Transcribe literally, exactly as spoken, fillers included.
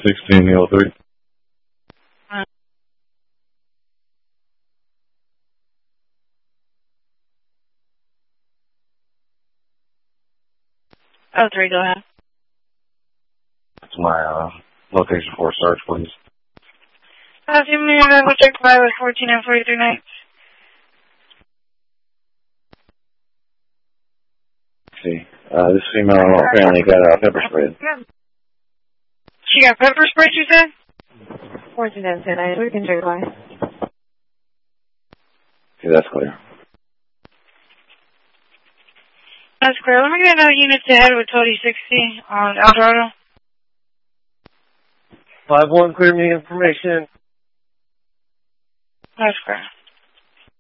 sixteen, Neil three. Uh, oh, three, go ahead. That's my uh, location for a search, please. Uh, give me a double check by with fourteen and forty-three nights. See, uh, this female apparently got a pepper spray. She got pepper spray, you said? fourteen and ten nights. We can check by. See, that's clear. That's clear. Let me get another unit to head with Tony sixty on Eldorado. five one, clear me information. That's clear.